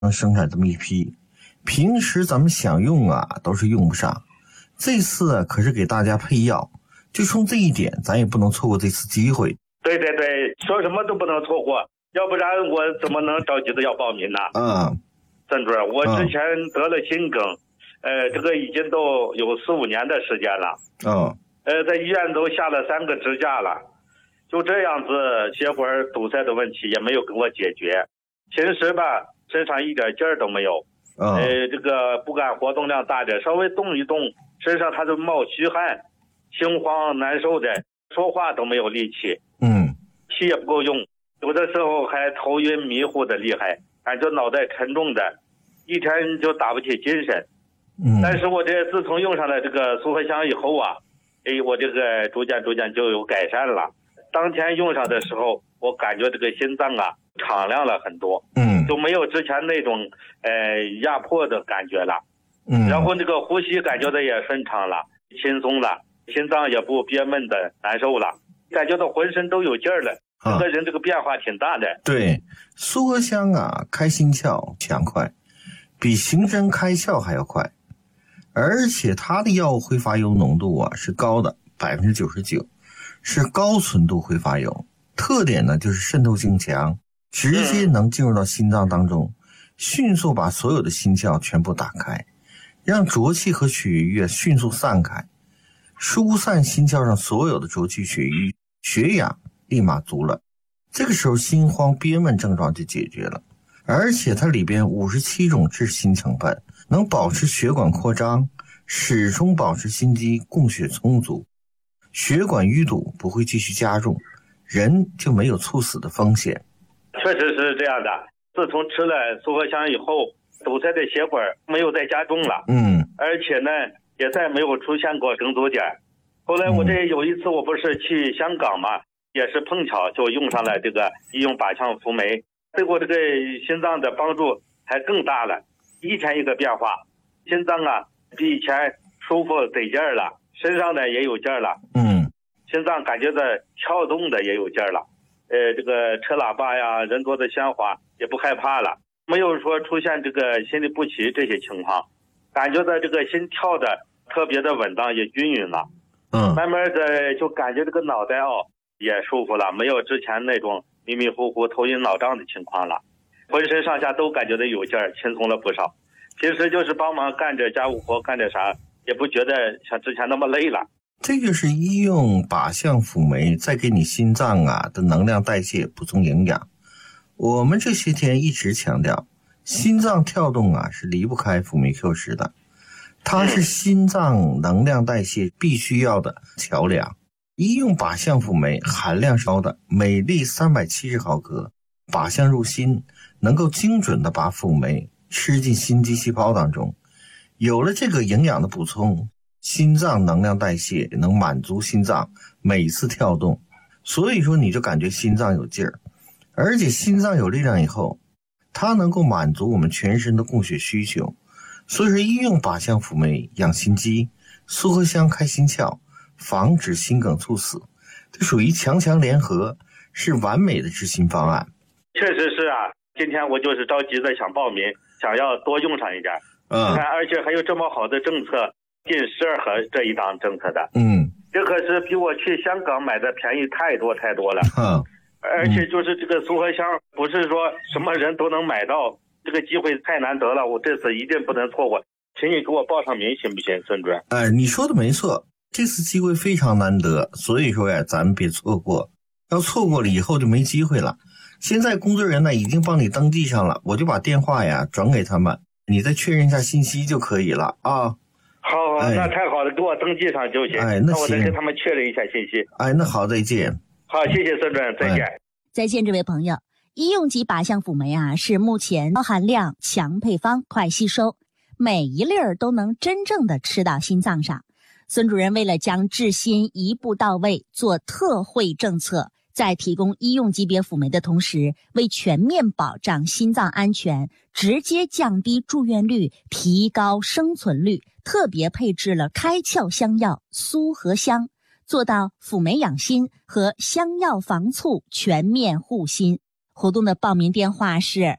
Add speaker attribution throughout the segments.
Speaker 1: 能生产这么一批，平时咱们想用都是用不上，这次可是给大家配药，就冲这一点咱也不能错过这次机会。
Speaker 2: 对，说什么都不能错过，要不然我怎么能着急的要报名呢？孙主任，我之前得了心梗，这个已经都有4-5年的时间了。在医院都下了3个支架了，就这样子血管堵塞的问题也没有给我解决。平时吧，身上一点劲儿都没有，这个不敢活动量大点，稍微动一动，身上它就冒虚汗，心慌难受的，说话都没有力气，气也不够用，有的时候还头晕迷糊的厉害，感觉脑袋沉重的，一天就打不起精神。但是我这自从用上了这个苏合香以后我这个逐渐就有改善了。当天用上的时候，我感觉这个心脏敞亮了很多，就没有之前那种压迫的感觉了，然后这个呼吸感觉的也顺畅了，轻松了，心脏也不憋闷的难受了，感觉到浑身都有劲儿了，整个人这个变化挺大的。
Speaker 1: 对，苏合香开心窍强快，比刑侦开窍还要快，而且它的药物挥发油浓度是高的99%，是高纯度挥发油，特点呢就是渗透性强，直接能进入到心脏当中，迅速把所有的心窍全部打开，让浊气和血瘀迅速散开，疏散心窍上所有的浊气血瘀，血氧立马足了，这个时候心慌憋闷症状就解决了。而且它里边57种治心成分，能保持血管扩张，始终保持心肌供血充足，血管淤堵不会继续加重，人就没有猝死的风险。
Speaker 2: 确实是这样的，自从吃了苏合香以后，堵塞的血管没有再加重了，而且呢也再没有出现过梗阻点。后来我这有一次我不是去香港嘛，也是碰巧就用上了这个医用靶向辅酶，对我这个心脏的帮助还更大了，一天一个变化，心脏比以前舒服得劲儿了，身上呢也有劲儿了，心脏感觉的跳动的也有劲儿了，这个车喇叭呀，人多的喧哗也不害怕了，没有说出现这个心律不齐这些情况，感觉到这个心跳的特别的稳当也均匀了，慢慢的就感觉这个脑袋也舒服了，没有之前那种迷迷糊糊头晕脑胀的情况了，浑身上下都感觉到有劲儿，轻松了不少。平时就是帮忙干着家务活，干着啥也不觉得像之前那么累了。
Speaker 1: 这就是医用靶向辅酶在给你心脏的能量代谢补充营养。我们这些天一直强调，心脏跳动是离不开辅酶 Q10的，它是心脏能量代谢必须要的桥梁。医用靶向辅酶含量高的，每粒370毫克，靶向入心，能够精准的把辅酶吃进心肌细胞当中。有了这个营养的补充，心脏能量代谢能满足心脏每次跳动，所以说你就感觉心脏有劲儿，而且心脏有力量以后，它能够满足我们全身的供血需求。所以说医用靶向辅酶养心肌，苏合香开心窍，防止心梗猝死，这属于强强联合，是完美的治心方案。
Speaker 2: 确实是今天我就是着急的想报名，想要多用上一点，而且还有这么好的政策，近12盒这一档政策的，这可是比我去香港买的便宜太多了，而且就是这个苏合香不是说什么人都能买到，这个机会太难得了，我这次一定不能错过，请你给我报上名行不行，孙主任？
Speaker 1: 你说的没错，这次机会非常难得，所以说咱们别错过，要错过了以后就没机会了。现在工作人员已经帮你登记上了，我就把电话转给他们，你再确认一下信息就可以了啊。
Speaker 2: 好，那太好了，给我登记上就行。那我再跟他们确认一下信息。
Speaker 1: 那好，再见。
Speaker 2: 好，谢谢孙主任，再见。
Speaker 3: 再见，这位朋友。医用级靶向辅酶是目前高含量、强配方、快吸收，每一粒儿都能真正的吃到心脏上。孙主任为了将治心一步到位，做特惠政策，在提供医用级别辅酶的同时，为全面保障心脏安全，直接降低住院率，提高生存率，特别配置了开窍香药苏合香，做到辅酶养心和香药防猝全面护心。活动的报名电话是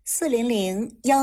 Speaker 4: 400-1